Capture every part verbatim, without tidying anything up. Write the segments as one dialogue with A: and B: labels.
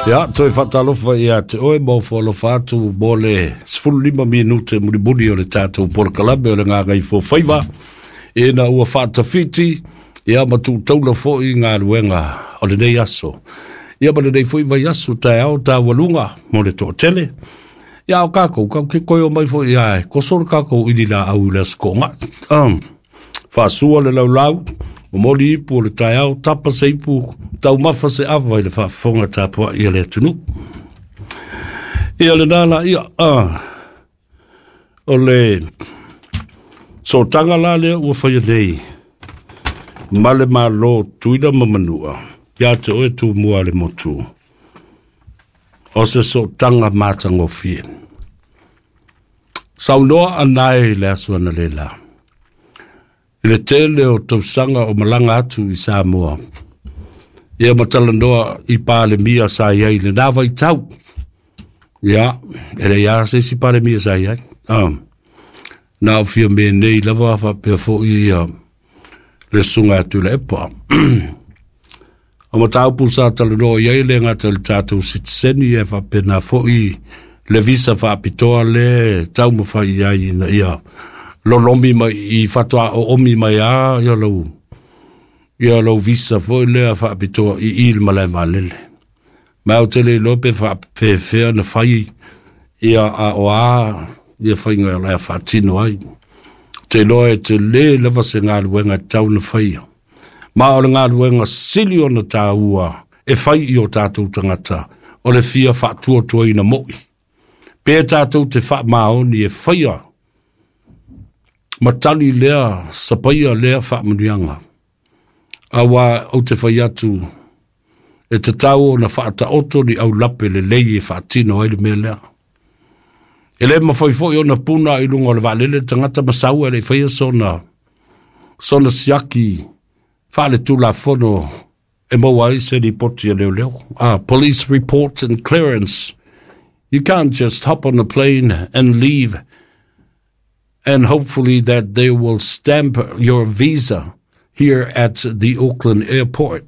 A: Ja, toi whatalofa ia te oe mo whalofa atu mo le sifuru lima minute muli muli o le tātou Port-Kalame o le ngā ngai fōwhaiva. E na ua whaatawhiti, ia matu taula fo i ngā ruenga o le nei aso. Ia ma le nei fo i vai aso tai au tā walunga mo le tō tele. Ia o kākou, kau ke koe o mai fo i ae, kosoro kākou ini la au le skonga. Um, whaasua le lau lau, o moli ipu o le tai au, tapa se ipu, tau mafa se awa i le whaafonga tāpua i le tunu. Ia le nāla ia, ah, o le, so tanga la lea ua whaia nei, male mā lo tuina mamanua, ia te oe tu mua le motu, o se so tanga mātango fie. Sau noa anai le asuana le la. I le tele o tausanga o malanga atu i Samoa. Ia matalandoa i pāle mia sa iai le nawa i tau. Ia, ele ia se si pāle mia sa iai. Um, nā fia me nei lava wha pia fo i uh, le sunga atu le epa. O matau pulsa talandoa iai le ngata le tātou sitiseni e wha pia nā fo i le visa wha apitoa le tau mawha iai na ia. Lolomi mai i fatua o omi mai a ia lau ia lau visa fo lea fa apitoa i il malai valele ma o tele lope fa fefea na fai ia a o a ia fai ngā lai fa tino ai te loe te le lava se ngā luenga tau na fai ma o ngā luenga sili o na tā ua e fai i o tātou tangata o le fia fa tua tua i na moi pe tātou te fa maoni e fai a matali lea, sapaia lea whaamanuianga. Awa au te whai atu, e te tau o na whaata oto ni au lape le lei e whaatino ai le mea lea. E le mawhaifoi o na puna i lunga o le waalele tangata masaua le whaia so na, so na siaki, whaale tu la whono, e maua i se ni poti a leo leo. Ah, police report and clearance. You can't just hop on a plane and leave and hopefully that they will stamp your visa here at the Auckland airport.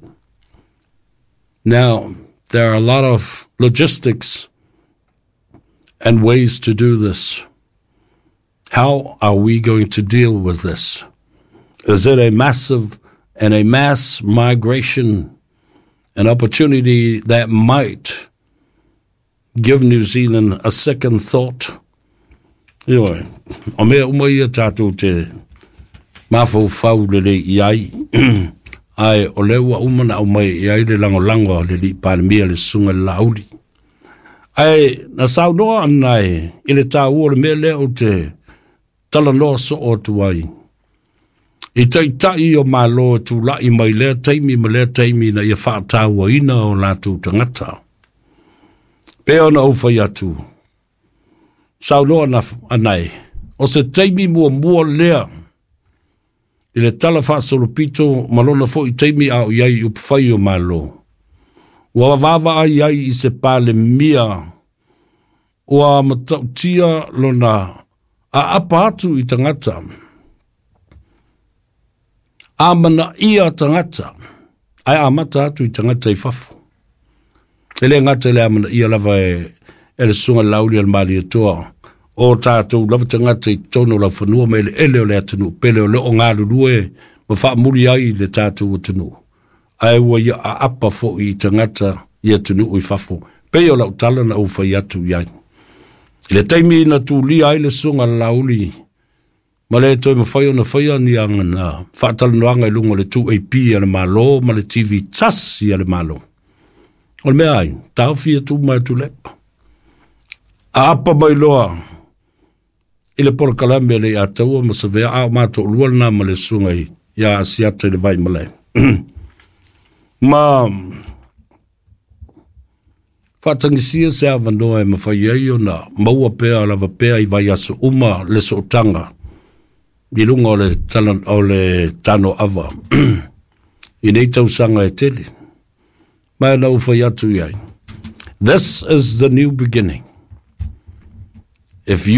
A: Now, there are a lot of logistics and ways to do this. How are we going to deal with this? Is it a massive and a mass migration, an opportunity that might give New Zealand a second thought? Ioi, o mea umai a tātou te mawhau whau le le iai. Ai, o lewa umana umai iai le lango lango le li pānemia le sunga le lauri. Ai, na sau noa anai, i le tā ua le mea leo te tala noa so o tuai. I tai tai o mā loa tu lai mai lea taimi ma lea taimi na ia whaataua ina o lātou tangata. Pea na uwhai atu. Sau loa na anai, o se teimi mua mua lea, i le tala whaasolopito, malona fo i teimi au iai upwhai o malo. Ua wawa ai iai i se pāle mia, ua matautia lona a apa atu i tangata. A mana ia tangata, ai a mata atu i tangata i whafu. Ele ngata ele a mana ia lava e, e le sunga lauri al mali atoa. O tātou lava tangata i tono la whanua me le ele o le atunu, pele o le o ngā rurue, ma wha muri ai le tātou atunu. Ai ua ia a apa fo i tangata i atunu i whafo, pe o lau tala na uwha i atu iai. Le taimi na tū li ai le sunga lauli, ma le toi ma whaio na whaia ni anga na whaatala noanga i lunga le two A P a le malo, ma le T V tasi a le malo. O le mea ai, tau fia tū mai tu lepa. A apa mai loa, i le Port-Kalame le ataua ma sa vea a mato lua na ma le sunga i ia asiata i le vai malai. Ma whatangisia se awa noa e mawhai ai o na maua pea lava pea i vai aso uma le sootanga i lunga o le, tala, o le tano awa. I nei tausanga e tele. Mai na uwhai atu iai. This is the new beginning. If you